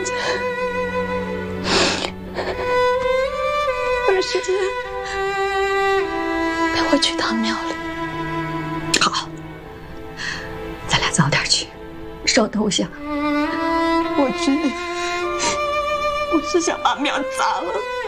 子，有时间陪我去趟庙里。好，咱俩早点去，烧头香。我知道，我是想把庙砸了。